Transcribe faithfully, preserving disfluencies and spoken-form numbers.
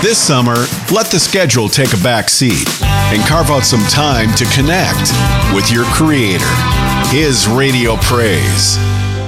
This summer, let the schedule take a back seat and carve out some time to connect with your Creator. His Radio Praise.